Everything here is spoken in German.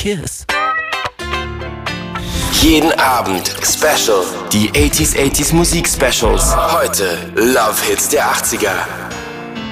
kiss. Jeden Abend Special. Die 80s Musik Specials. Heute Love Hits der 80er.